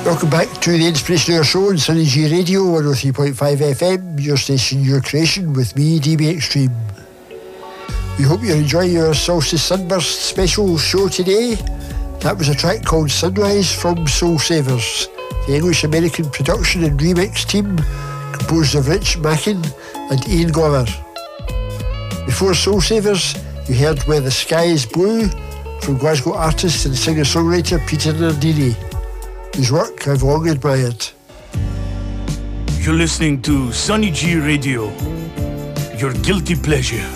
Welcome back to the Inspiration Hour Show on Sunny G Radio 103.5 FM, your station, your creation, with me, DB Extreme. We hope you're enjoying your Solstice Sunburst special show today. That was a track called Sunrise from Soul Savers, the English-American production and remix team composed of Rich Mackin and Ian Glover. Before Soul Savers, you heard Where the Sky is Blue from Glasgow artist and singer-songwriter Peter Nardini, whose work I've long admired. You're listening to Sunny G Radio, your guilty pleasure.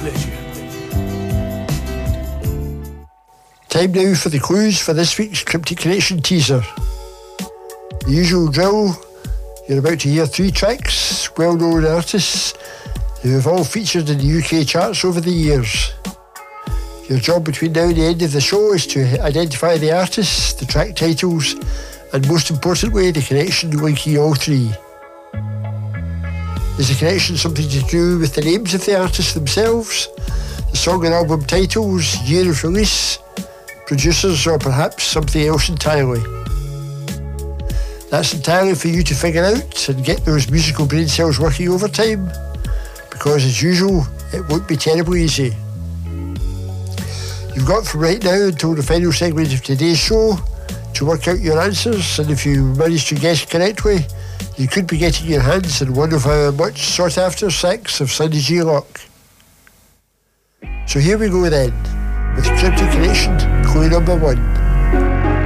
Time now for the clues for this week's Cryptic Connection teaser. The usual drill, you're about to hear 3 tracks, well-known artists who have all featured in the UK charts over the years. Your job between now and the end of the show is to identify the artists, the track titles, and most importantly, the connection linking all 3. Is the connection something to do with the names of the artists themselves, the song and album titles, year of release, producers, or perhaps something else entirely? That's entirely for you to figure out and get those musical brain cells working overtime, because as usual, it won't be terribly easy. You've got from right now until the final segment of today's show to work out your answers, and if you manage to guess correctly, you could be getting your hands on one of our much sought after sacks of Sunny G Lock. So here we go then, with Cryptic Connection, clue number 1.